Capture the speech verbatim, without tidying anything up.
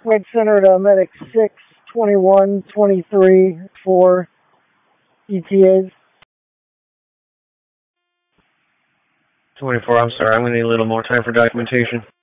Flight Center to Medic six, twenty-one, twenty-three, four E T As. twenty-four, I'm sorry, I'm going to need a little more time for documentation.